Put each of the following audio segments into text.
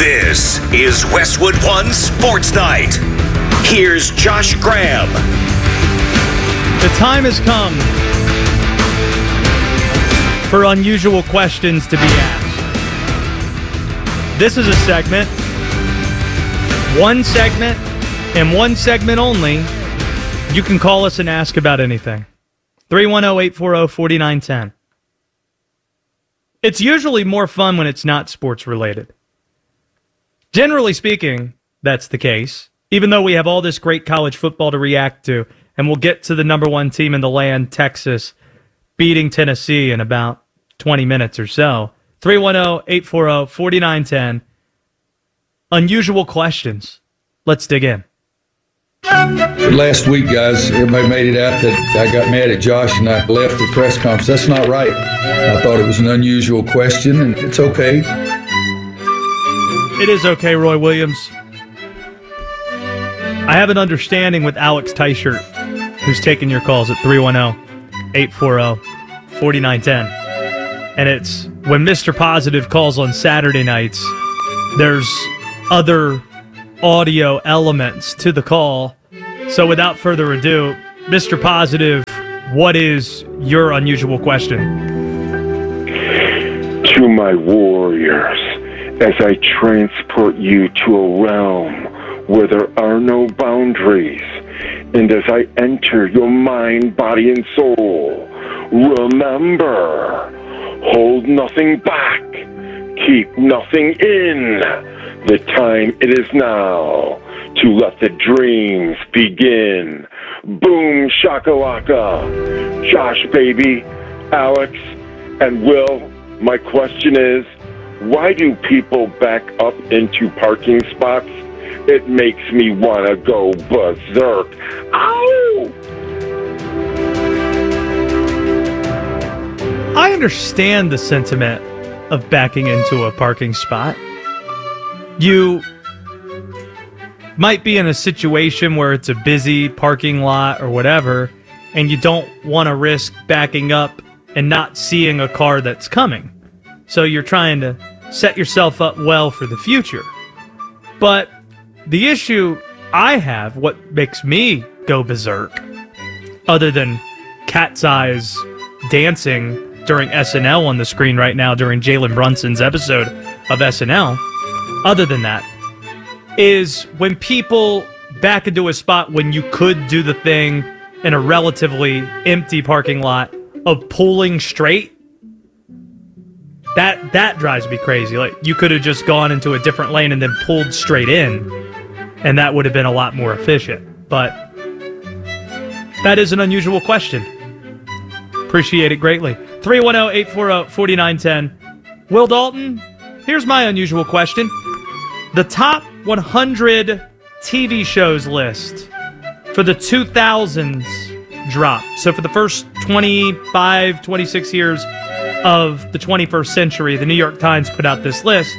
This is Westwood One Sports Night. Here's Josh Graham. The time has come for unusual questions to be asked. This is a segment, and one segment only. You can call us and ask about anything. 310-840-4910. It's usually more fun when it's not sports related. Generally speaking, that's the case, even though we have all this great college football to react to, and we'll get to the number one team in the land, Texas, beating Tennessee in about 20 minutes or so. 310-840-4910. Unusual questions. Let's dig in. Last week, guys, everybody made it out that I got mad at Josh and I left the press conference. That's not right. I thought it was an unusual question, and it's okay. It is okay, Roy Williams. I have an understanding with Alex Teichert, who's taking your calls at 310-840-4910. And it's when Mr. Positive calls on Saturday nights, there's other audio elements to the call. So without further ado, Mr. Positive, what is your unusual question? To my warriors, as I transport you to a realm where there are no boundaries, and as I enter your mind, body, and soul, remember, hold nothing back, keep nothing in. The time it is now to let the dreams begin. Boom shakalaka. Josh, baby, Alex, and Will, my question is, why do people back up into parking spots? It makes me want to go berserk. Ow! I understand the sentiment of backing into a parking spot. You might be in a situation where it's a busy parking lot or whatever, and you don't want to risk backing up and not seeing a car that's coming. So you're trying to set yourself up well for the future. But the issue I have, what makes me go berserk, other than cat's eyes dancing during SNL on the screen right now during Jalen Brunson's episode of SNL, other than that, is when people back into a spot when you could do the thing in a relatively empty parking lot of pulling straight. That drives me crazy. Like, you could have just gone into a different lane and then pulled straight in, and that would have been a lot more efficient. But that is an unusual question. Appreciate it greatly. 310-840-4910. Will Dalton, here's my unusual question. The top 100 TV shows list for the 2000s dropped. So for the first 25, 26 years of the 21st century, the New York Times put out this list.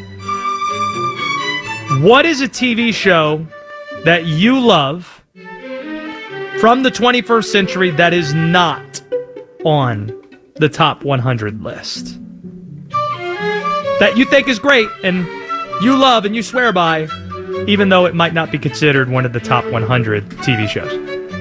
What is a TV show that you love from the 21st century that is not on the top 100 list? That you think is great and you love and you swear by, even though it might not be considered one of the top 100 TV shows.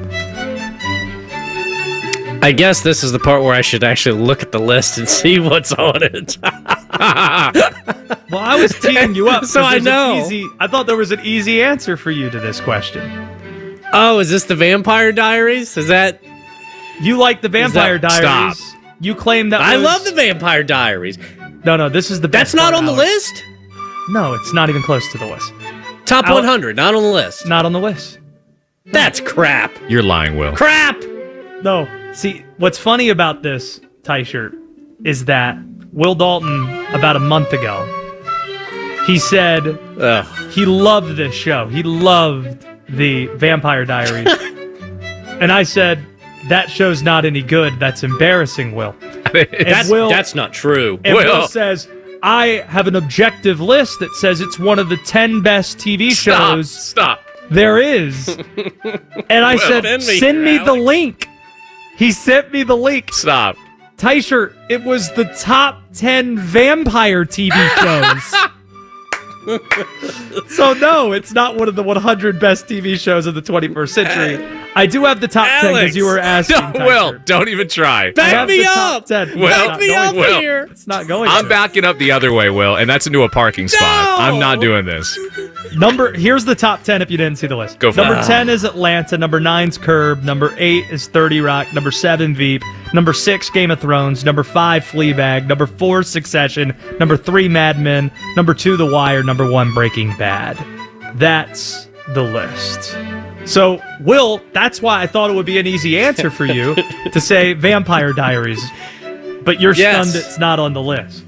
I guess this is the part where I should actually look at the list and see what's on it. Well, I was teeing you up. So I know. I thought there was an easy answer for you to this question. Oh, is this the Vampire Diaries? Is that... You like the Vampire Diaries. Stop. You claim that I love the Vampire Diaries. No, this is the best. That's not on the list? No, it's not even close to the list. Top 100, not on the list. Not on the list. That's crap. You're lying, Will. Crap! No. See, what's funny about this, Teichert, is that Will Dalton, about a month ago, he said he loved this show. He loved the Vampire Diaries. And I said, that show's not any good. That's embarrassing, Will. That's not true. And Will says, I have an objective list that says it's one of the 10 best TV shows. Stop. There is. And I said, send me the link. He sent me the link. Stop. Teichert, it was the top 10 vampire TV shows. So no, it's not one of the 100 best TV shows of the 21st century. I do have the top 10 because you were asking. No, Will, don't even try. Back me up. Back me up here. It's not going. I'm backing up the other way, Will, and that's into a parking spot. I'm not doing this. Here's the top 10 if you didn't see the list. Go for Number it. 10 is Atlanta. Number 9's Curb. Number 8 is 30 Rock. Number 7, Veep. Number 6, Game of Thrones. Number 5, Fleabag. Number 4, Succession. Number 3, Mad Men. Number 2, The Wire. Number 1, Breaking Bad. That's the list. So, Will, that's why I thought it would be an easy answer for you to say Vampire Diaries. But you're stunned it's not on the list.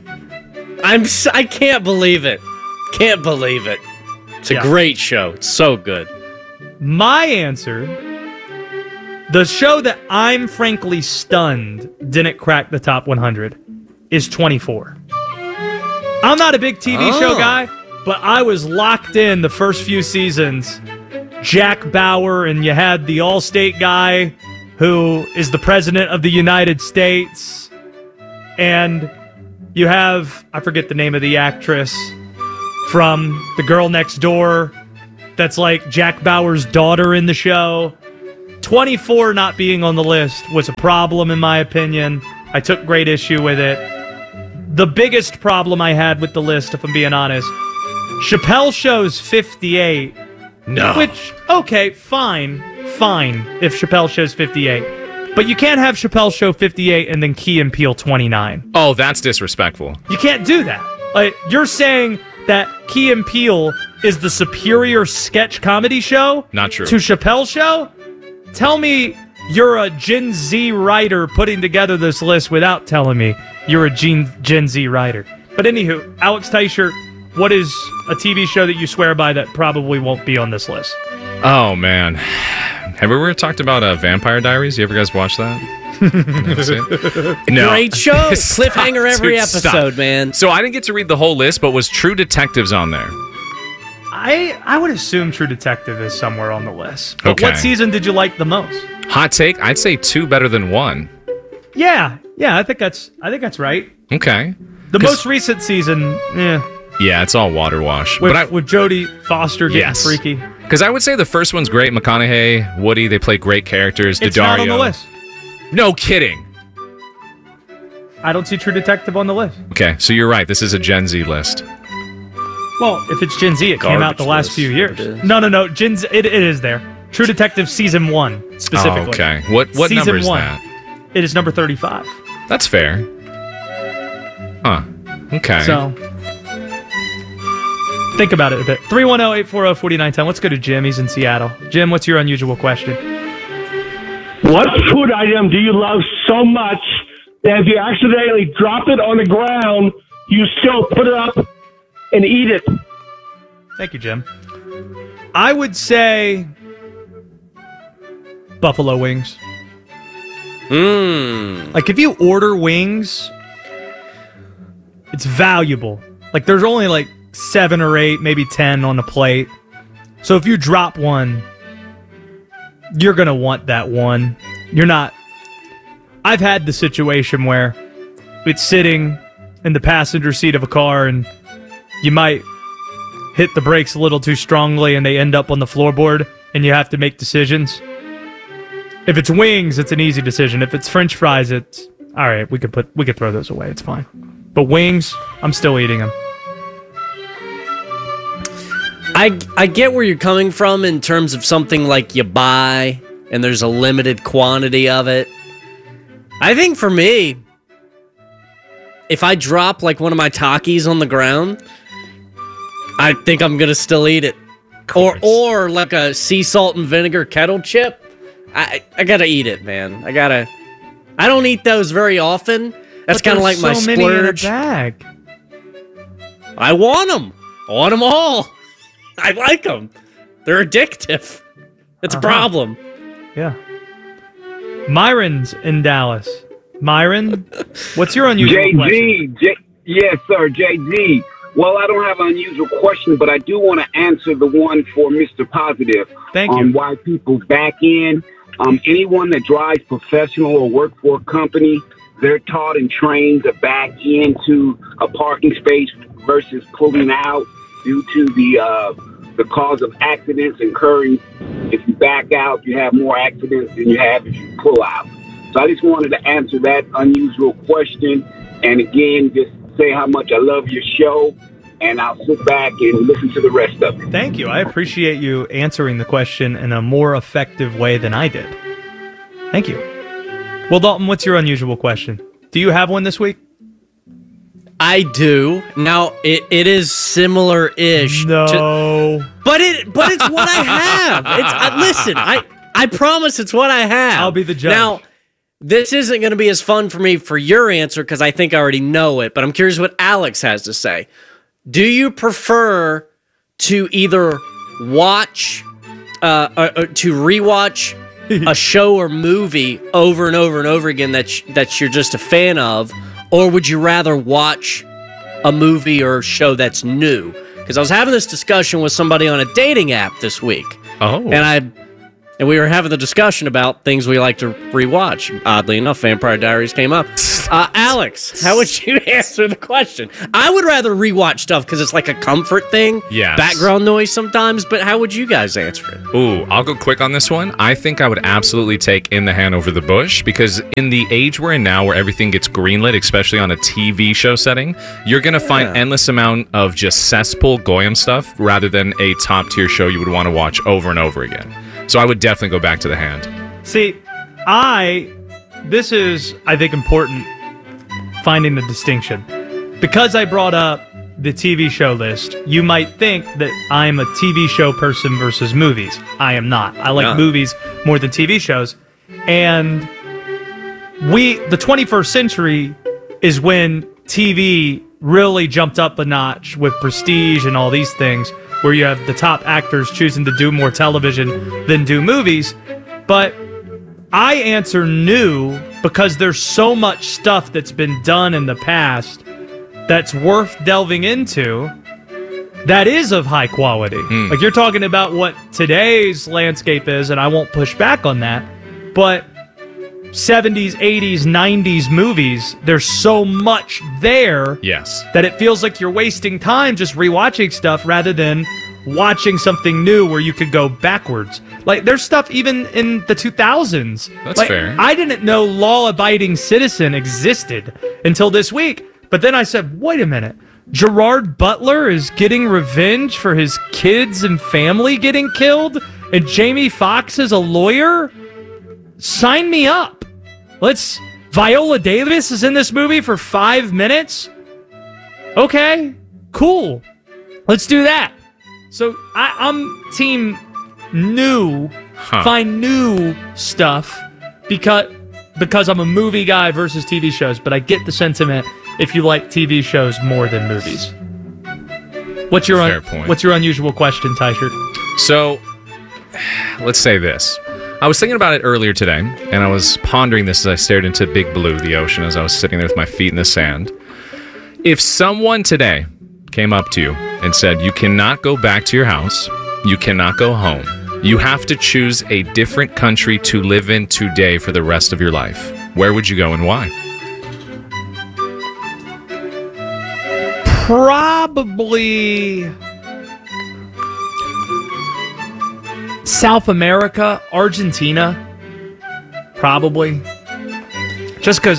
I can't believe it. Can't believe it. It's a great show. It's so good. My answer, the show that I'm frankly stunned didn't crack the top 100, is 24. I'm not a big TV show guy, but I was locked in the first few seasons. Jack Bauer, and you had the Allstate guy who is the president of the United States. And you have, I forget the name of the actress from The Girl Next Door that's like Jack Bauer's daughter in the show. 24 not being on the list was a problem in my opinion. I took great issue with it. The biggest problem I had with the list, if I'm being honest, Chappelle Show's 58. No. Which, okay, fine if Chappelle Show's 58. But you can't have Chappelle Show 58 and then Key and Peele 29. Oh, that's disrespectful. You can't do that. Like, you're saying that Key and Peele is the superior sketch comedy show? Not true. To Chappelle Show? Tell me you're a Gen Z writer putting together this list without telling me you're a Gen Z writer. But anywho, Alex Teicher, what is a TV show that you swear by that probably won't be on this list? Oh, man. Have we ever talked about Vampire Diaries? You ever guys watch that? No. Great show. Cliffhanger every episode, man. So I didn't get to read the whole list, but was True Detectives on there? I would assume True Detective is somewhere on the list. But Okay. what season did you like the most? Hot take, I'd say 2 better than 1. Yeah, I think that's right. Okay. The most recent season, Yeah, it's all water wash. with Jodie Foster getting freaky. Because I would say the first one's great. McConaughey, Woody, they play great characters. It's Daddario. not on the list. No kidding. I don't see True Detective on the list. Okay, so you're right. This is a Gen Z list. Well, if it's Gen Z, it came out the last few years. No. Gen Z, it is there. True Detective Season 1, specifically. Oh, okay. What Season number is 1. that? It is number 35. That's fair. Huh. Okay. So, think about it a bit. 310-840-4910. Let's go to Jim. He's in Seattle. Jim, what's your unusual question? What food item do you love so much that if you accidentally drop it on the ground, you still put it up and eat it? Thank you, Jim. I would say buffalo wings. Like, if you order wings, it's valuable. Like, there's only like 7 or 8, maybe 10 on the plate. So if you drop one, you're going to want that one. You're not... I've had the situation where it's sitting in the passenger seat of a car and you might hit the brakes a little too strongly and they end up on the floorboard and you have to make decisions. If it's wings, it's an easy decision. If it's French fries, it's all right. We could throw those away. It's fine. But wings, I'm still eating them. I get where you're coming from in terms of something like you buy and there's a limited quantity of it. I think for me, if I drop like one of my Takis on the ground, I think I'm gonna still eat it. Or like a sea salt and vinegar kettle chip. I gotta eat it, man. I don't eat those very often. That's kind of like my so many in a splurge. bag. I want them. I want them all. I like them. They're addictive. It's a problem. Yeah. Myron's in Dallas. Myron, what's your unusual question? Yes, sir, JD. Well, I don't have an unusual question, but I do want to answer the one for Mr. Positive. Thank you. On why people back in. Anyone that drives professional or work for a company, they're taught and trained to back into a parking space versus pulling out. due to the cause of accidents occurring. If you back out, you have more accidents than you have if you pull out. So I just wanted to answer that unusual question. And again, just say how much I love your show. And I'll sit back and listen to the rest of it. Thank you. I appreciate you answering the question in a more effective way than I did. Thank you. Well, Dalton, what's your unusual question? Do you have one this week? I do. Now, it is similar-ish. No. But it's what I have. Listen, I promise it's what I have. I'll be the judge. Now, this isn't going to be as fun for me for your answer because I think I already know it, but I'm curious what Alex has to say. Do you prefer to either watch, to rewatch a show or movie over and over and over again that you're just a fan of, or would you rather watch a movie or show that's new? Because I was having this discussion with somebody on a dating app this week. Oh. And we were having the discussion about things we like to rewatch. Oddly enough, Vampire Diaries came up. Alex, how would you answer the question? I would rather rewatch stuff because it's like a comfort thing. Yes. Background noise sometimes, but how would you guys answer it? Ooh, I'll go quick on this one. I think I would absolutely take In the Hand over the Bush because in the age we're in now where everything gets greenlit, especially on a TV show setting, you're going to find endless amount of just cesspool Goyim stuff rather than a top-tier show you would want to watch over and over again. So I would definitely go back to The Hand. See, this is, I think, important, finding the distinction. Because I brought up the TV show list, you might think that I'm a TV show person versus movies. I am not. I like movies more than TV shows. And the 21st century is when TV really jumped up a notch with Prestige and all these things, where you have the top actors choosing to do more television than do movies. But I answer new because there's so much stuff that's been done in the past that's worth delving into that is of high quality. Like, you're talking about what today's landscape is, and I won't push back on that, but 70s, 80s, 90s movies, there's so much there that it feels like you're wasting time just rewatching stuff rather than watching something new where you could go backwards. Like, there's stuff even in the 2000s. That's fair. I didn't know Law Abiding Citizen existed until this week. But then I said, wait a minute. Gerard Butler is getting revenge for his kids and family getting killed? And Jamie Foxx is a lawyer? Sign me up. Viola Davis is in this movie for 5 minutes? Okay, cool. Let's do that. So I'm team new, find new stuff because I'm a movie guy versus TV shows, but I get the sentiment if you like TV shows more than movies. What's your unusual question, Tyshirt? So, let's say this. I was thinking about it earlier today, and I was pondering this as I stared into Big Blue, the ocean, as I was sitting there with my feet in the sand. If someone today came up to you and said, you cannot go back to your house, you cannot go home, you have to choose a different country to live in today for the rest of your life, where would you go and why? Probably South America, Argentina. Probably. Just because,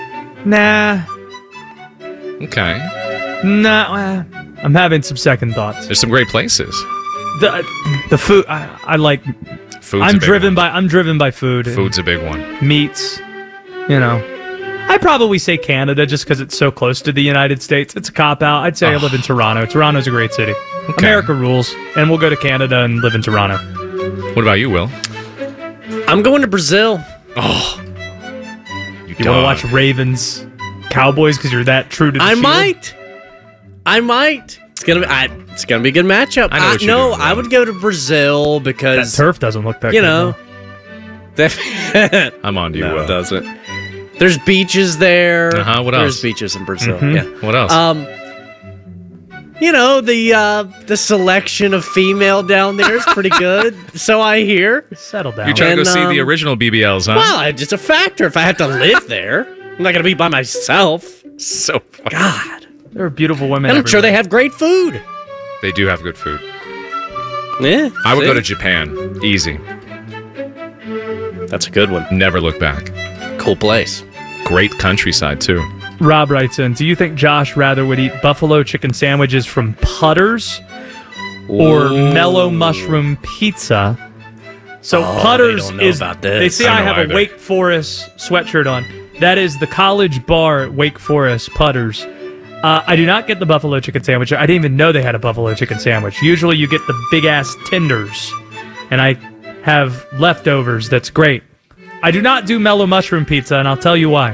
Okay. I'm having some second thoughts. There's some great places. The food, I like. Food's I'm driven by food. Food's a big one. Meats, I'd probably say Canada just because it's so close to the United States. It's a cop-out. I'd say I live in Toronto. Toronto's a great city. Okay. America rules, and we'll go to Canada and live in Toronto. What about you, Will? I'm going to Brazil. Oh. You want to watch Ravens, Cowboys because you're that true to the shield? I might. It's gonna be a good matchup. I know what you're doing, I would go to Brazil because that turf doesn't look that good. I'm on to you, Will. It doesn't. There's beaches there. What else? There's beaches in Brazil. Mm-hmm. Yeah. What else? The selection of female down there is pretty good. So I hear. Settle down. You're trying to go see the original BBLs, huh? Well, it's a factor. If I had to live there, I'm not going to be by myself. So fun. God. There are beautiful women. And I'm sure they have great food. They do have good food. Yeah. I would go to Japan. Easy. That's a good one. Never look back. Cool place. Great countryside, too. Rob writes in, do you think Josh rather would eat buffalo chicken sandwiches from Putters or mellow mushroom pizza? So Putters they don't know is, about this. they see I I don't have know a either. Wake Forest sweatshirt on. That is the college bar at Wake Forest, Putters. I do not get the buffalo chicken sandwich. I didn't even know they had a buffalo chicken sandwich. Usually you get the big-ass tenders, and I have leftovers. That's great. I do not do mellow mushroom pizza, and I'll tell you why.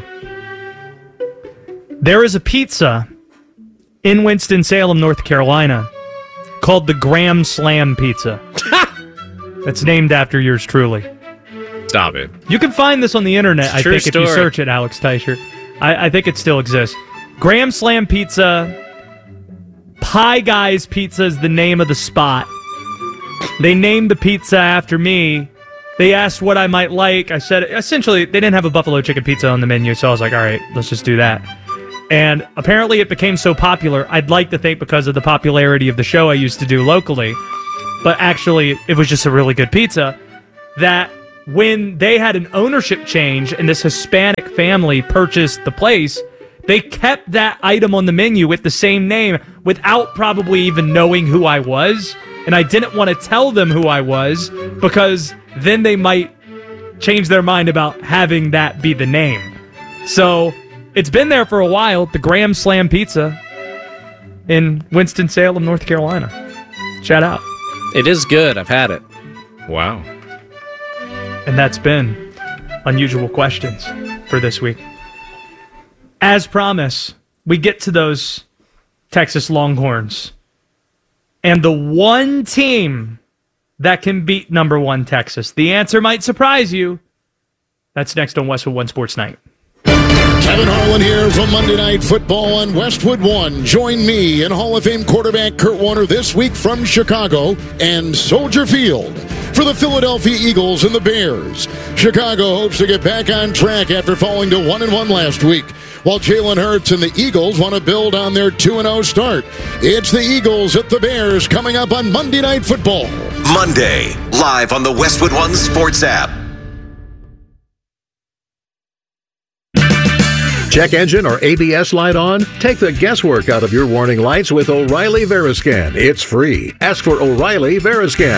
There is a pizza in Winston-Salem, North Carolina, called the Graham Slam Pizza. It's named after yours truly. Stop it. You can find this on the internet, I True think, if you story. search it, Alex Teicher. I think it still exists. Graham Slam Pizza, Pie Guys Pizza is the name of the spot. They named the pizza after me. They asked what I might like. I said, essentially, they didn't have a buffalo chicken pizza on the menu, so I was like, all right, let's just do that. And apparently it became so popular, I'd like to think because of the popularity of the show I used to do locally, but actually it was just a really good pizza, that when they had an ownership change and this Hispanic family purchased the place, they kept that item on the menu with the same name without probably even knowing who I was. And I didn't want to tell them who I was because then they might change their mind about having that be the name. So it's been there for a while, the Graham Slam Pizza in Winston-Salem, North Carolina. Shout out. It is good. I've had it. Wow. And that's been Unusual Questions for this week. As promised, we get to those Texas Longhorns. And the one team that can beat number 1 Texas. The answer might surprise you. That's next on Westwood One Sports Night. Kevin Harlan here from Monday Night Football on Westwood One. Join me and Hall of Fame quarterback Kurt Warner this week from Chicago and Soldier Field for the Philadelphia Eagles and the Bears. Chicago hopes to get back on track after falling to 1-1 last week, while Jalen Hurts and the Eagles want to build on their 2-0 start. It's the Eagles at the Bears coming up on Monday Night Football. Monday, live on the Westwood One Sports app. Check engine or ABS light on? Take the guesswork out of your warning lights with O'Reilly Veriscan. It's free. Ask for O'Reilly Veriscan.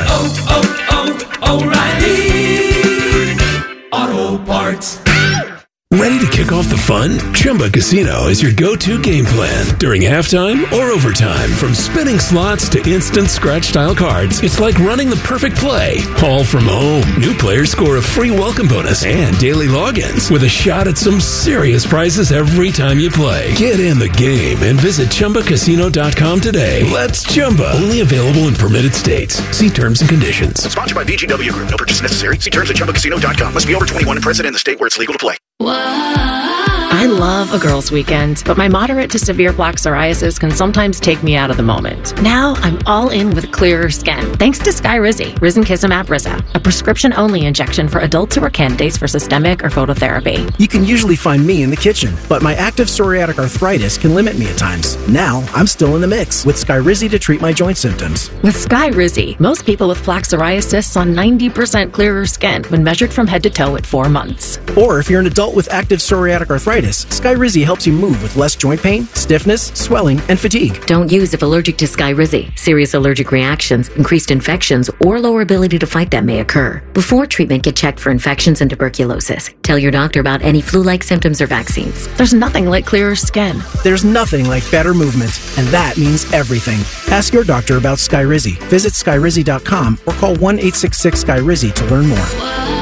O'Reilly Auto Parts. Ready to kick off the fun? Chumba Casino is your go-to game plan during halftime or overtime. From spinning slots to instant scratch-style cards, it's like running the perfect play, all from home. New players score a free welcome bonus and daily logins with a shot at some serious prizes every time you play. Get in the game and visit ChumbaCasino.com today. Let's Chumba. Only available in permitted states. See terms and conditions. Sponsored by VGW Group. No purchase necessary. See terms at ChumbaCasino.com. Must be over 21 and present in the state where it's legal to play. I love a girls' weekend, but my moderate to severe plaque psoriasis can sometimes take me out of the moment. Now I'm all in with clearer skin, thanks to Skyrizi, Risankizumab Riza, a prescription-only injection for adults who are candidates for systemic or phototherapy. You can usually find me in the kitchen, but my active psoriatic arthritis can limit me at times. Now I'm still in the mix with Skyrizi to treat my joint symptoms. With Skyrizi, most people with plaque psoriasis saw 90% clearer skin when measured from head to toe at 4 months. Or if you're an adult with active psoriatic arthritis, Skyrizi helps you move with less joint pain, stiffness, swelling, and fatigue. Don't use if allergic to Skyrizi. Serious allergic reactions, increased infections, or lower ability to fight them may occur. Before treatment, get checked for infections and tuberculosis. Tell your doctor about any flu-like symptoms or vaccines. There's nothing like clearer skin. There's nothing like better movement, and that means everything. Ask your doctor about Skyrizi. Visit Skyrizi.com or call 1-866-SKYRIZI to learn more.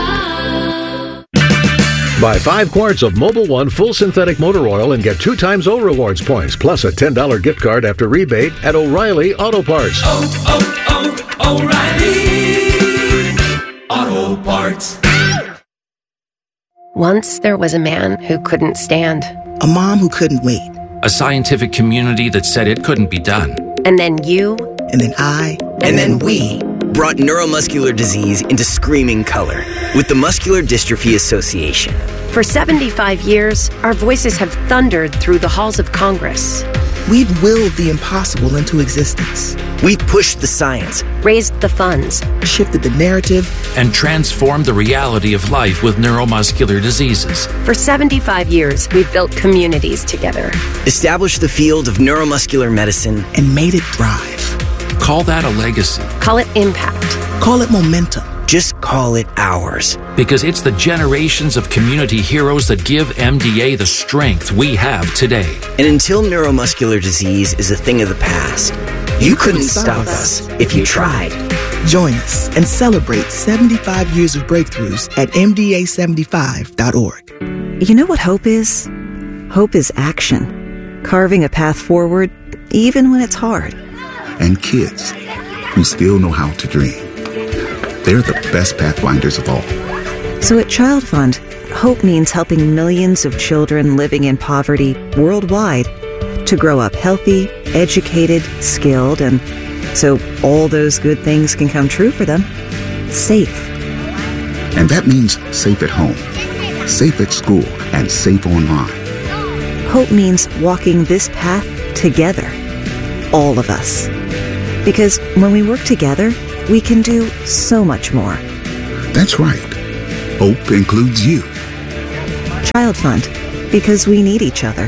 Buy 5 quarts of Mobil 1 full synthetic motor oil and get 2 times O Rewards points, plus a $10 gift card after rebate at O'Reilly Auto Parts. O'Reilly Auto Parts. Once there was a man who couldn't stand. A mom who couldn't wait. A scientific community that said it couldn't be done. And then you. And then I. And then we. Brought neuromuscular disease into screaming color with the Muscular Dystrophy Association. For 75 years, our voices have thundered through the halls of Congress. We've willed the impossible into existence. We've pushed the science, raised the funds, shifted the narrative, and transformed the reality of life with neuromuscular diseases. For 75 years, we've built communities together, established the field of neuromuscular medicine, and made it thrive. Call that a legacy. Call it impact. Call it momentum. Just call it ours. Because it's the generations of community heroes that give MDA the strength we have today. And until neuromuscular disease is a thing of the past, you couldn't stop us if you tried. Join us and celebrate 75 years of breakthroughs at MDA75.org. You know what hope is? Hope is action. Carving a path forward, even when it's hard. And kids who still know how to dream. They're the best pathfinders of all. So at Child Fund, hope means helping millions of children living in poverty worldwide to grow up healthy, educated, skilled, and so all those good things can come true for them. Safe. And that means safe at home, safe at school, and safe online. Hope means walking this path together. All of us. Because when we work together, we can do so much more. That's right. Hope includes you. Child Fund, because we need each other.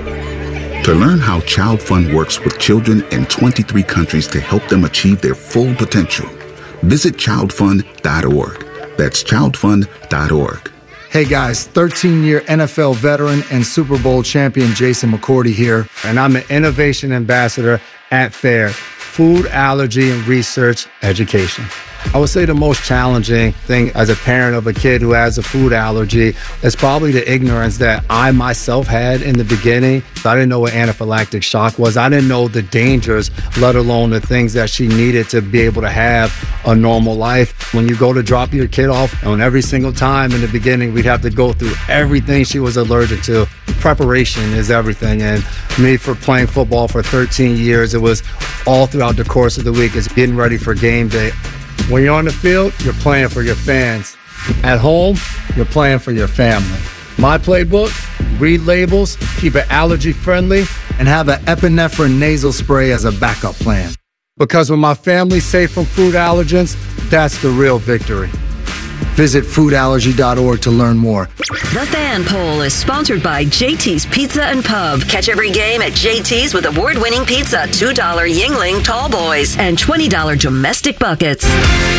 To learn how Child Fund works with children in 23 countries to help them achieve their full potential, visit childfund.org. That's childfund.org. Hey guys, 13-year NFL veteran and Super Bowl champion Jason McCourty here, and I'm an innovation ambassador at FAIR, Food Allergy and Research Education. I would say the most challenging thing as a parent of a kid who has a food allergy is probably the ignorance that I myself had in the beginning. I didn't know what anaphylactic shock was. I didn't know the dangers, let alone the things that she needed to be able to have a normal life. When you go to drop your kid off, and every single time in the beginning, we'd have to go through everything she was allergic to. Preparation is everything. And me, for playing football for 13 years, it was all throughout the course of the week. It's getting ready for game day. When you're on the field, you're playing for your fans. At home, you're playing for your family. My playbook, read labels, keep it allergy friendly, and have an epinephrine nasal spray as a backup plan. Because when my family's safe from food allergens, that's the real victory. Visit foodallergy.org to learn more. The Fan Poll is sponsored by JT's Pizza and Pub. Catch every game at JT's with award-winning pizza, $2 Yingling Tall Boys, and $20 domestic buckets.